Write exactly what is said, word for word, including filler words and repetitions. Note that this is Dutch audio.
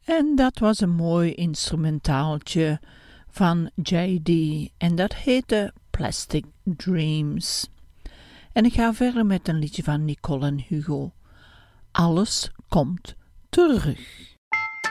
En dat was een mooi instrumentaaltje van J D en dat heette Plastic Dreams. En ik ga verder met een liedje van Nicole en Hugo. Alles komt terug.